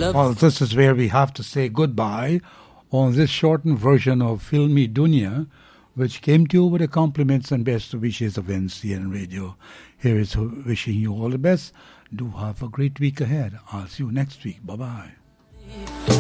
Well, this is where we have to say goodbye on this shortened version of Filmi Dunya, which came to you with the compliments and best wishes of NCN Radio. Here is wishing you all the best. Do have a great week ahead. I'll see you next week. Bye-bye.